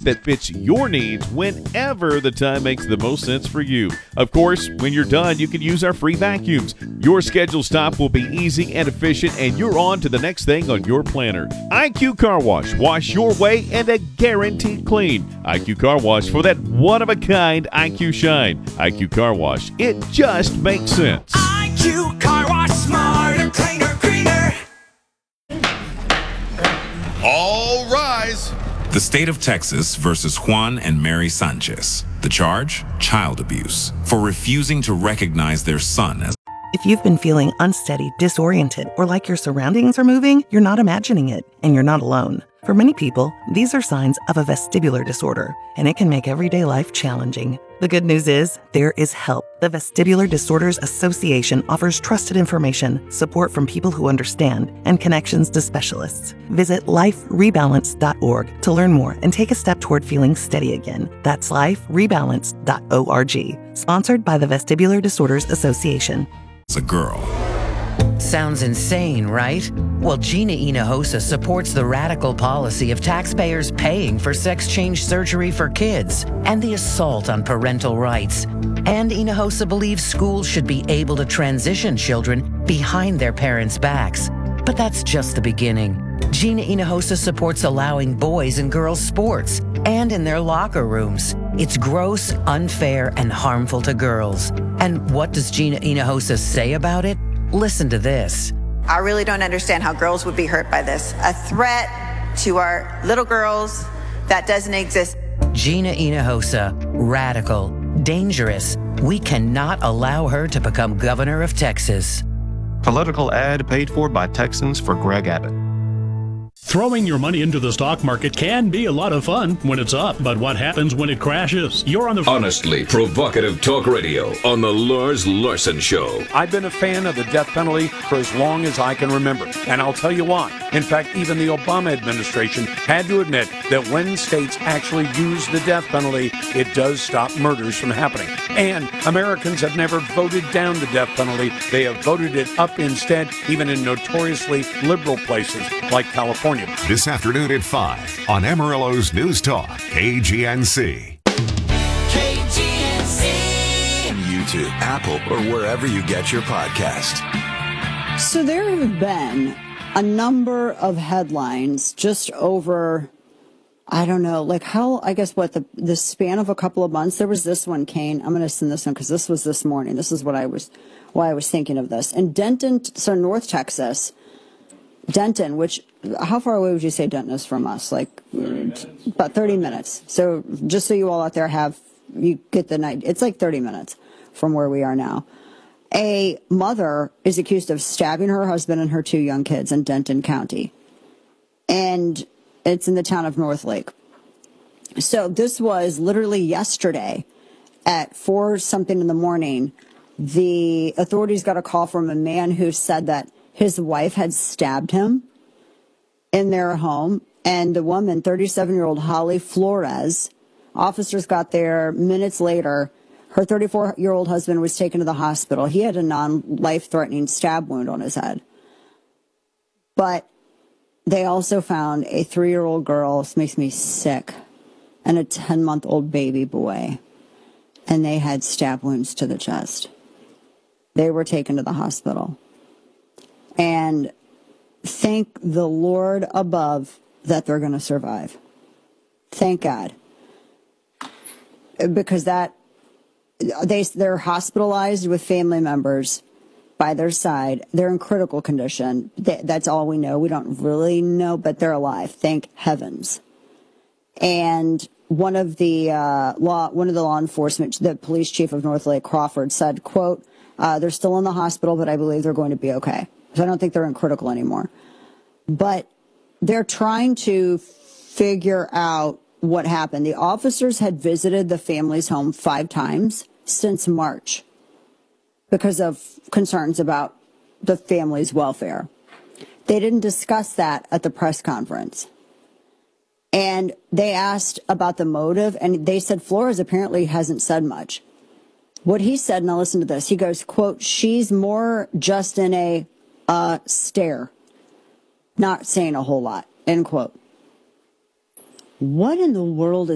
that fits your needs whenever the time makes the most sense for you. Of course, when you're done, you can use our free vacuums. Your scheduled stop will be easy and efficient, and you're on to the next thing on your planner. IQ Car Wash. Wash your way and a guaranteed clean. IQ Car Wash for that one-of-a-kind IQ shine. IQ Car Wash. It just makes sense. IQ Car Wash. Smarter, cleaner, greener. All rise. The state of Texas versus Juan and Mary Sanchez. The charge? Child abuse. For refusing to recognize their son as... If you've been feeling unsteady, disoriented, or like your surroundings are moving, you're not imagining it, and you're not alone. For many people, these are signs of a vestibular disorder, and it can make everyday life challenging. The good news is, there is help. The Vestibular Disorders Association offers trusted information, support from people who understand, and connections to specialists. Visit liferebalance.org to learn more and take a step toward feeling steady again. That's liferebalance.org. Sponsored by the Vestibular Disorders Association. ...as a girl. Sounds insane, right? Well, Gina Hinojosa supports the radical policy of taxpayers paying for sex change surgery for kids and the assault on parental rights. And Hinojosa believes schools should be able to transition children behind their parents' backs. But that's just the beginning. Gina Hinojosa supports allowing boys and girls sports and in their locker rooms. It's gross, unfair, and harmful to girls. And what does Gina Hinojosa say about it? Listen to this. I really don't understand how girls would be hurt by this. A threat to our little girls that doesn't exist. Gina Hinojosa, radical, dangerous. We cannot allow her to become governor of Texas. Political ad paid for by Texans for Greg Abbott. Throwing your money into the stock market can be a lot of fun when it's up, but what happens when it crashes? You're on the... Honestly provocative talk radio on the Lars Larson Show. I've been a fan of the death penalty for as long as I can remember, and I'll tell you why. In fact, even the Obama administration had to admit that when states actually use the death penalty, it does stop murders from happening. And Americans have never voted down the death penalty. They have voted it up instead, even in notoriously liberal places like California. This afternoon at 5 on Amarillo's News Talk, KGNC. KGNC. YouTube, Apple, or wherever you get your podcast. So there have been a number of headlines just over, I don't know, like how, I guess what, the span of a couple of months. There was this one, Kane. I'm going to send this one because this was this morning. This is why I was thinking of this. In Denton, so North Texas, Denton, which, how far away would you say Denton is from us? Like about 30 minutes. So just so you all out there you get the night, it's like 30 minutes from where we are now. A mother is accused of stabbing her husband and her 2 young kids in Denton County. And it's in the town of Northlake. So this was literally yesterday at 4-something in the morning. The authorities got a call from a man who said that his wife had stabbed him in their home. And the woman, 37-year-old Holly Flores, officers got there minutes later. Her 34-year-old husband was taken to the hospital. He had a non-life-threatening stab wound on his head. But they also found a 3-year-old girl, this makes me sick, and a 10-month-old baby boy. And they had stab wounds to the chest. They were taken to the hospital. And thank the Lord above that they're going to survive. Thank God. Because they're hospitalized with family members by their side. They're in critical condition. That's all we know. We don't really know, but they're alive. Thank heavens. And one of the law enforcement, the police chief of Northlake, Crawford, said, quote, they're still in the hospital, but I believe they're going to be okay. So I don't think they're in critical anymore. But they're trying to figure out what happened. The officers had visited the family's home 5 times since March because of concerns about the family's welfare. They didn't discuss that at the press conference. And they asked about the motive, and they said Flores apparently hasn't said much. What he said, now listen to this, he goes, quote, she's more just in a stare, not saying a whole lot, end quote. What in the world is